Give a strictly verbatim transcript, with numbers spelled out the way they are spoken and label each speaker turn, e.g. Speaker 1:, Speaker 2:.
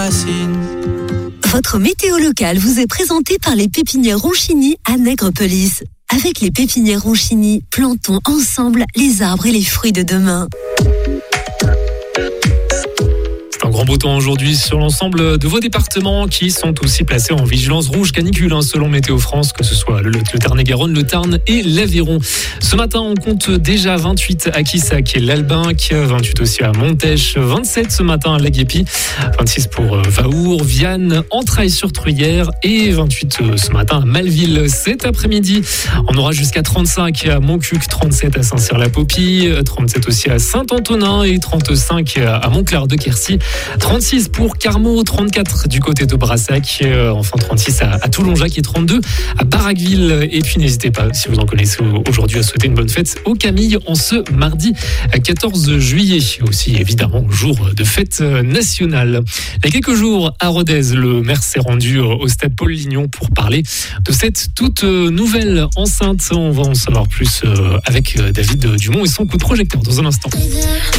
Speaker 1: Votre météo locale vous est présentée par les pépinières Ronchini à Nègrepelisse. Avec les pépinières Ronchini, plantons ensemble les arbres et les fruits de demain.
Speaker 2: Un grand beau temps aujourd'hui sur l'ensemble de vos départements qui sont aussi placés en vigilance rouge canicule hein, selon Météo France, que ce soit le, le Tarn-et-Garonne, le Tarn et l'Aveyron. Ce matin, on compte déjà vingt-huit à Quissac et l'Albinque, vingt-huit aussi à Montèche, vingt-sept ce matin à Laguépi, vingt-six pour Vaour, Vianne, Entrailles-sur-Truyère et vingt-huit ce matin à Malville. Cet après-midi, on aura jusqu'à trente-cinq à Montcuq, trente-sept à Saint-Cyr-la-Popie, trente-sept aussi à Saint-Antonin et trente-cinq à Montclar-de-Quercy. trente-six pour Carmaux, trente-quatre du côté de Brassac, euh, enfin trente-six à, à Toulonjac et trente-deux à Baraqueville. Et puis n'hésitez pas, si vous en connaissez aujourd'hui, à souhaiter une bonne fête aux Camilles en ce mardi quatorze juillet. Aussi évidemment jour de fête nationale. Il y a quelques jours à Rodez, le maire s'est rendu au stade Paul Lignon pour parler de cette toute nouvelle enceinte. On va en savoir plus avec David Dumont et son coup de projecteur dans un instant.